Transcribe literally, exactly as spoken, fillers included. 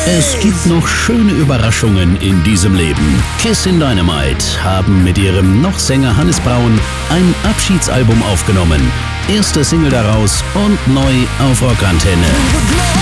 Es gibt noch schöne Überraschungen in diesem Leben. Kissin' Dynamite haben mit ihrem noch Sänger Hannes Braun ein Abschiedsalbum aufgenommen. Erste Single daraus und neu auf Rockantenne.